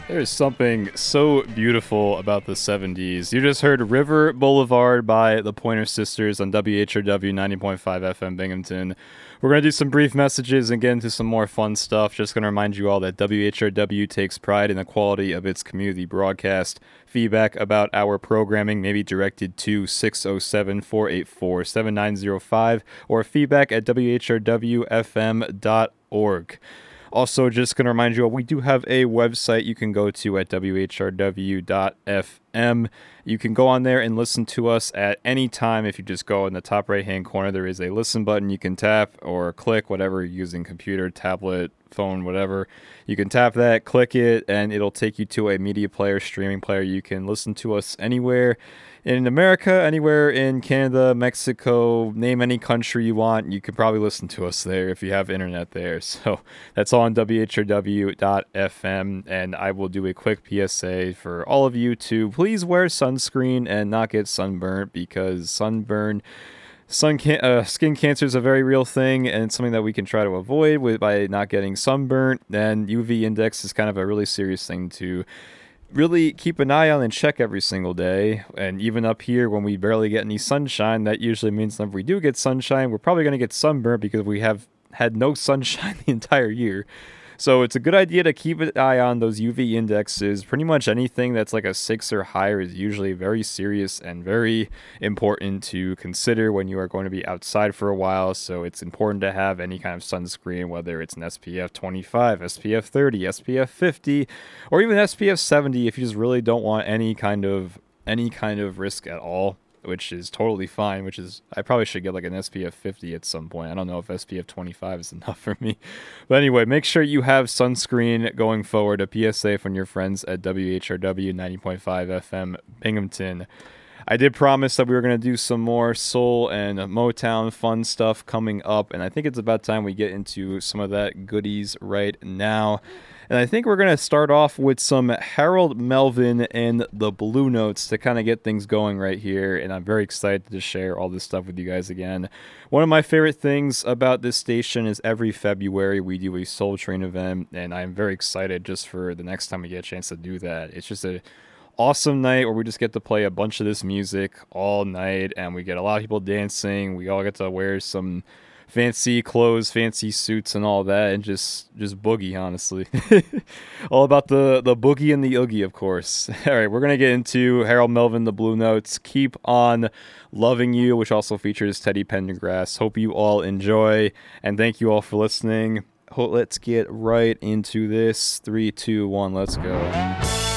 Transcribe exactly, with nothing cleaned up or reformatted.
There's something so beautiful about the seventies. You just heard River Boulevard by the Pointer Sisters on W H R W ninety point five F M Binghamton. We're going to do some brief messages and get into some more fun stuff. Just going to remind you all that W H R W takes pride in the quality of its community broadcast. Feedback about our programming may be directed to six oh seven, four eight four, seven nine oh five or feedback at w h r w f m dot org. Also, just going to remind you all, we do have a website you can go to at w h r w dot f m. You can go on there and listen to us at any time. If you just go in the top right-hand corner, there is a listen button you can tap or click, whatever you're using, computer, tablet, phone, whatever. You can tap that, click it, and it'll take you to a media player, streaming player. You can listen to us anywhere in America, anywhere in Canada, Mexico, name any country you want. You could probably listen to us there if you have internet there. So that's all on w h r w dot f m. And I will do a quick P S A for all of you to please wear sunscreen and not get sunburnt, because sunburn Sun can- uh, skin cancer is a very real thing, and it's something that we can try to avoid with by not getting sunburnt. And U V index is kind of a really serious thing to really keep an eye on and check every single day. And even up here, when we barely get any sunshine, that usually means that if we do get sunshine, we're probably going to get sunburnt because we have had no sunshine the entire year. So it's a good idea to keep an eye on those U V indexes. Pretty much anything that's like a six or higher is usually very serious and very important to consider when you are going to be outside for a while. So it's important to have any kind of sunscreen, whether it's an S P F twenty-five, S P F thirty, S P F fifty, or even S P F seventy if you just really don't want any kind of any kind of risk at all, which is totally fine, which is, I probably should get like an S P F fifty at some point. I don't know if S P F twenty-five is enough for me. But anyway, make sure you have sunscreen going forward. A P S A from your friends at W H R W ninety point five F M Binghamton. I did promise that we were going to do some more soul and Motown fun stuff coming up, and I think it's about time we get into some of that goodies right now. And I think we're going to start off with some Harold Melvin and the Blue Notes to kind of get things going right here. And I'm very excited to share all this stuff with you guys again. One of my favorite things about this station is every February we do a Soul Train event. And I'm very excited just for the next time we get a chance to do that. It's just a awesome night where we just get to play a bunch of this music all night. And we get a lot of people dancing. We all get to wear some fancy clothes, fancy suits, and all that, and just just boogie, honestly. All about the the boogie and the oogie, of course. All right, we're gonna get into Harold Melvin, the Blue Notes, Keep On Loving You, which also features Teddy Pendergrass. Hope you all enjoy, and thank you all for listening. Let's get right into this. Three, two, one, let's go.